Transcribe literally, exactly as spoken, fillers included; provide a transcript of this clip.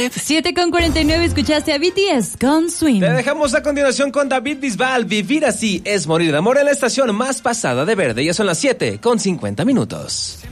siete con cuarenta y nueve, escuchaste a B T S con Swim. Te dejamos a continuación con David Bisbal. Vivir así es morir de amor en la estación más pasada de verde. Ya son las siete con cincuenta minutos.